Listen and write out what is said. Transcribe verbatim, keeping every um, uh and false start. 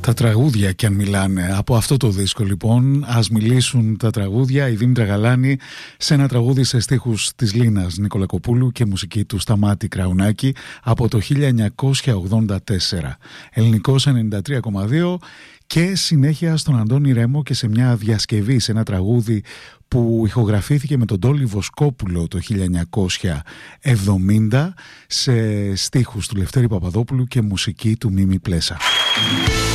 Τα τραγούδια κι αν μιλάνε. Από αυτό το δίσκο λοιπόν ας μιλήσουν τα τραγούδια. Η Δήμητρα Γαλάνη σε ένα τραγούδι σε στίχους της Λίνας Νικολακοπούλου και μουσική του Σταμάτη Κραουνάκη από το χίλια εννιακόσια ογδόντα τέσσερα. Ελληνικός ενενήντα τρία κόμμα δύο και συνέχεια στον Αντώνη Ρέμο και σε μια διασκευή, σε ένα τραγούδι που ηχογραφήθηκε με τον Τόλι Βοσκόπουλο το χίλια εννιακόσια εβδομήντα σε στίχους του Λευτέρη Παπαδόπουλου και μουσική του Μίμη Πλέσα.